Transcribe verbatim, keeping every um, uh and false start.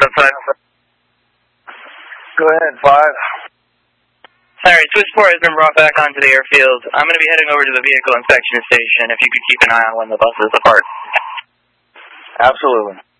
outside. Go ahead, five. Sorry, switchboard has been brought back onto the airfield. I'm going to be heading over to the vehicle inspection station if you could keep an eye on when the bus is apart. Absolutely.